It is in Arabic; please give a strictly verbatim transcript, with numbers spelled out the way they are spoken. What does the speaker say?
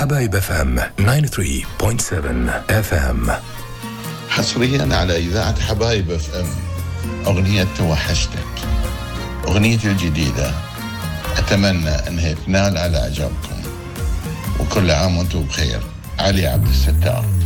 حبايب اف ام تسعة وثمانين فاصلة سبعة اف ام. حصريا على إذاعة حبايب اف ام أغنية توحشتك، أغنيتي الجديدة، أتمنى أنها تنال على إعجابكم، وكل عام وأنتم بخير. علي عبد الستار.